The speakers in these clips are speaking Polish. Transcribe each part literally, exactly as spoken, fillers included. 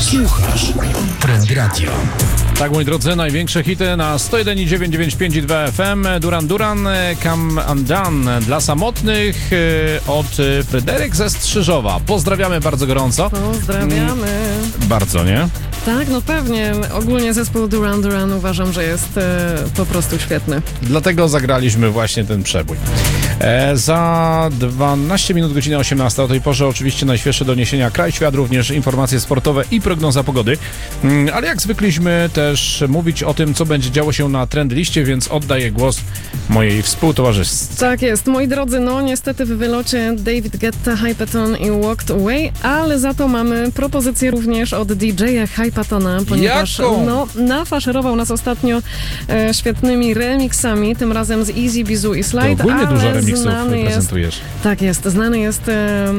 Słuchasz Trend Radio. Tak, moi drodzy, największe hity na sto jeden i dziewięć, dziewięćdziesiąt pięć i dwa F M. Duran Duran, Come Undone. Dla samotnych od Fryderyk ze Strzyżowa. Pozdrawiamy bardzo gorąco. Pozdrawiamy. Bardzo, nie? Tak, no pewnie. Ogólnie zespół Duran Duran uważam, że jest e, po prostu świetny. Dlatego zagraliśmy właśnie ten przebój. E, za dwanaście minut, godzina osiemnasta. O tej porze oczywiście najświeższe doniesienia kraj, świat, również informacje sportowe i prognoza pogody. Mm, ale jak zwykliśmy też mówić o tym, co będzie działo się na trend liście, więc oddaję głos mojej współtowarzyszce. Tak jest. Moi drodzy, no niestety w wylocie David Guetta, Hypaton i Walked Away, ale za to mamy propozycję również od D J-a Hypatona, ponieważ Jaką? no, nafaszerował nas ostatnio e, świetnymi remixami, tym razem z Easy, Bizu i Slide. To ogólnie ale dużo remixów znany prezentujesz. Jest, tak jest, znany jest e,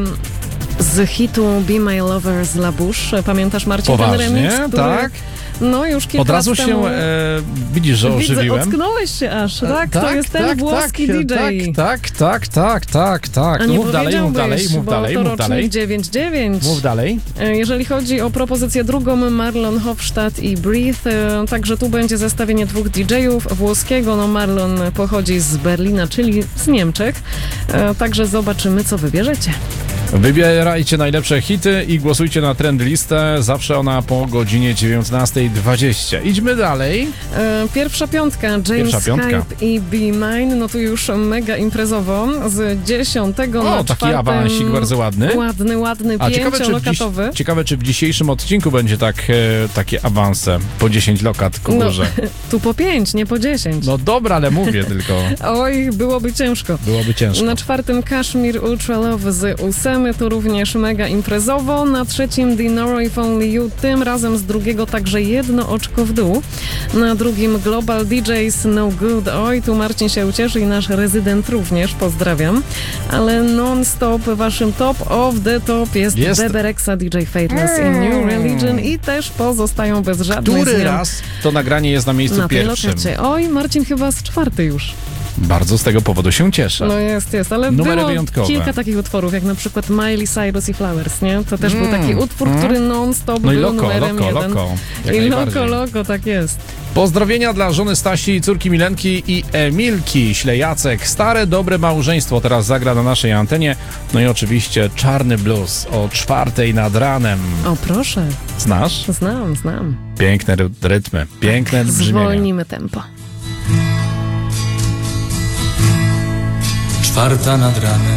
z hitu Be My Lover z La Bouche. Pamiętasz, Marcin, Poważnie? ten remix? Który, Tak? No już kilka Od razu lat się, temu... e, widzisz, że Widzę, ożywiłem. ocknąłeś się aż, tak? To jest ten tak, włoski tak, D J. Tak, tak, tak, tak, tak. A No nie mów dalej, mów dalej, mów bo dalej, to mów rocznik dalej. dziewięćdziesiąt dziewięć. Mów dalej. E, Jeżeli chodzi o propozycję drugą, Marlon Hofstadt i Breathe, e, także tu będzie zestawienie dwóch D J-ów włoskiego. No Marlon pochodzi z Berlina, czyli z Niemczech. E, Także zobaczymy, co wybierzecie. Wybierajcie najlepsze hity i głosujcie na trend listę. Zawsze ona po godzinie dziewiętnasta dwadzieścia. Idźmy dalej. E, Pierwsza piątka, James Pierwsza piątka. Hype i Be Mine, no tu już mega imprezowo, z dziesiątego na O, taki czwartym. awansik bardzo ładny. Ładny, ładny, A ciekawe czy, w dziś, pięciolokatowy. ciekawe, czy w dzisiejszym odcinku będzie tak, e, takie awanse po dziesięć lokat ku No, górze. tu po pięć, nie po dziesięć. No dobra, ale mówię tylko. Oj, byłoby ciężko. Byłoby ciężko. Na czwartym Kashmir Ultra Love z Usemy, to również mega imprezowo. Na trzecim Dinoro If Only You, tym razem z drugiego także jedno oczko w dół. Na drugim Global D Js No Good. Oj, tu Marcin się ucieszy i nasz rezydent również, pozdrawiam. Ale non-stop waszym top of the top jest, Jest. Bebe Rexha, D J Fadeless i New Religion i też pozostają bez żadnych Który zmian. raz to nagranie jest na miejscu Na tej pierwszym? lokacie. Oj, Marcin chyba z czwarty już. Bardzo z tego powodu się cieszę. No jest, jest, ale Numery było wyjątkowe. kilka takich utworów, jak na przykład Miley Cyrus i Flowers, nie? To też Mm, był taki utwór, mm. który non-stop No i był loko, numerem loko, jeden. loko. Jak I najbardziej. loko, loko, tak jest. Pozdrowienia dla żony Stasi, córki Milenki i Emilki Ślejacek. Stare, dobre małżeństwo teraz zagra na naszej antenie. No i oczywiście Czarny Blues o czwartej nad ranem. O, proszę. Znasz? Znam, znam. Piękne ry- rytmy, piękne brzmienia. Zwolnimy tempo. Czwarta nad ranem.